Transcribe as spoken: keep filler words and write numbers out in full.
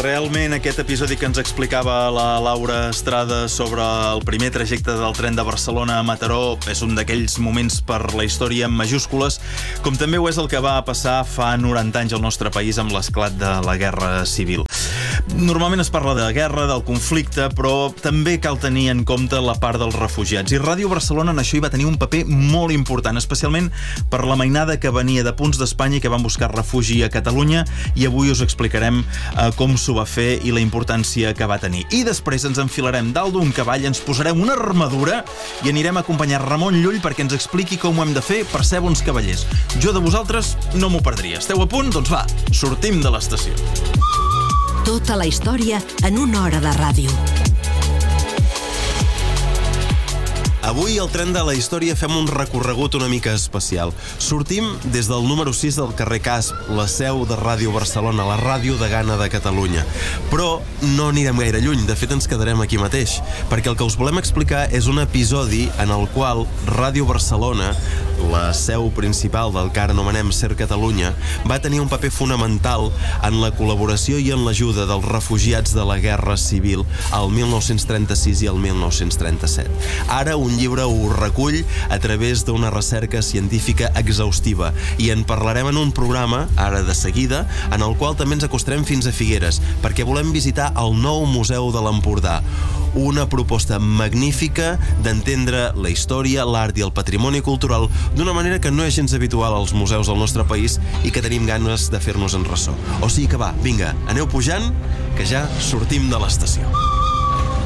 Realment aquest episodi que ens explicava la Laura Estrada sobre el primer trajecte del tren de Barcelona a Mataró és un d'aquells moments per la història en majúscules, com també ho és el que va passar fa noranta anys al nostre país amb l'esclat de la Guerra Civil. Normalment es parla de guerra, del conflicte, però també cal tenir en compte la part dels refugiats. I Ràdio Barcelona en això hi va tenir un paper molt important, especialment per la mainada que venia de punts d'Espanya i que van buscar refugi a Catalunya, i avui us explicarem eh, com s'ho va fer i la importància que va tenir. I després ens enfilarem dalt d'un cavall, ens posarem una armadura i anirem a acompanyar Ramon Llull perquè ens expliqui com ho hem de fer per ser bons cavallers. Jo de vosaltres no m'ho perdria. Esteu a punt? Doncs va, sortim de l'estació. Tota la història en una hora de ràdio. Avui, al tren de la història, fem un recorregut una mica especial. Sortim des del número sis del carrer Casp, la seu de Ràdio Barcelona, la ràdio de Gana de Catalunya. Però no anirem gaire lluny, de fet ens quedarem aquí mateix, perquè el que us volem explicar és un episodi en el qual Ràdio Barcelona, la seu principal del que ara anomenem Ser Catalunya, va tenir un paper fonamental en la col·laboració i en l'ajuda dels refugiats de la Guerra Civil al mil nou-cents trenta-sis i al mil nou-cents trenta-set. Ara un llibre ho recull a través d'una recerca científica exhaustiva i en parlarem en un programa, ara de seguida, en el qual també ens acostarem fins a Figueres, perquè volem visitar el nou Museu de l'Empordà. Una proposta magnífica d'entendre la història, l'art i el patrimoni cultural d'una manera que no és gens habitual als museus del nostre país i que tenim ganes de fer-nos en ressò. O sigui que va, vinga, aneu pujant, que ja sortim de l'estació.